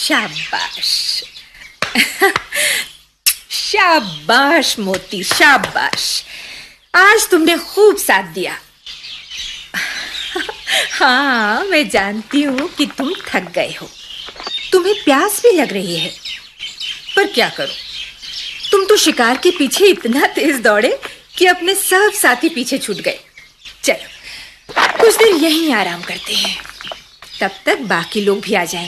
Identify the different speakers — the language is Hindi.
Speaker 1: शाबाश। शाबाश मोती, शाबाश। आज तुमने खूब साथ दिया। हाँ, मैं जानती हूँ कि तुम थक गए हो, तुम्हें प्यास भी लग रही है, पर क्या करो, तुम तो शिकार के पीछे इतना तेज दौड़े कि अपने सब साथी पीछे छूट गए। चलो कुछ देर यहीं आराम करते हैं, तब तक बाकी लोग भी आ जाएंगे।